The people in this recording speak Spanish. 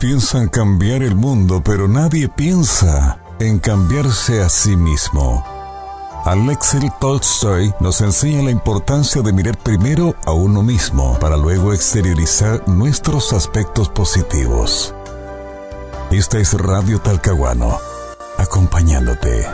piensan cambiar el mundo, pero nadie piensa en cambiarse a sí mismo. Alexei Tolstoy nos enseña la importancia de mirar primero a uno mismo para luego exteriorizar nuestros aspectos positivos. Esta es Radio Talcahuano, acompañándote.